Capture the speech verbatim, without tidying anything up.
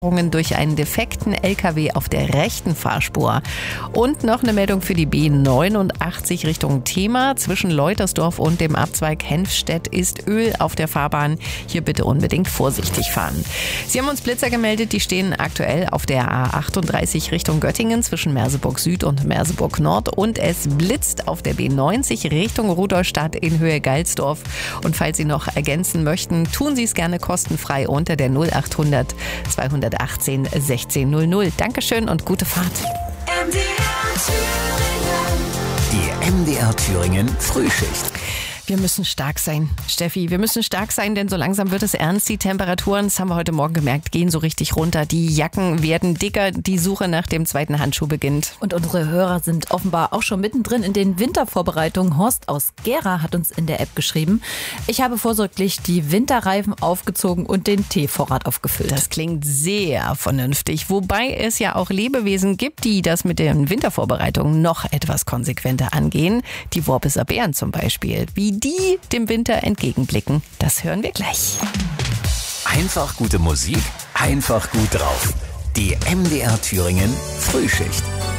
durch einen defekten L K W auf der rechten Fahrspur. Und noch eine Meldung für die B neunundachtzig Richtung Thema. Zwischen Leutersdorf und dem Abzweig Henfstedt ist Öl auf der Fahrbahn. Hier bitte unbedingt vorsichtig fahren. Sie haben uns Blitzer gemeldet, die stehen aktuell auf der A achtunddreißig Richtung Göttingen zwischen Merseburg Süd und Merseburg Nord. Und es blitzt auf der B neunzig Richtung Rudolstadt in Höhe Geilsdorf. Und falls Sie noch ergänzen möchten, tun Sie es gerne kostenfrei unter der null achthundert zweihundertachtzehn sechzehn null null. Dankeschön und gute Fahrt. M D R Thüringen. Die M D R Thüringen Frühschicht. Wir müssen stark sein, Steffi. Wir müssen stark sein, denn so langsam wird es ernst. Die Temperaturen, das haben wir heute Morgen gemerkt, gehen so richtig runter. Die Jacken werden dicker. Die Suche nach dem zweiten Handschuh beginnt. Und unsere Hörer sind offenbar auch schon mittendrin in den Wintervorbereitungen. Horst aus Gera hat uns in der App geschrieben: Ich habe vorsorglich die Winterreifen aufgezogen und den Teevorrat aufgefüllt. Das klingt sehr vernünftig. Wobei es ja auch Lebewesen gibt, die das mit den Wintervorbereitungen noch etwas konsequenter angehen. Die Worbiser Bären zum Beispiel. Wie die dem Winter entgegenblicken, das hören wir gleich. Einfach gute Musik, einfach gut drauf. Die M D R Thüringen Frühschicht.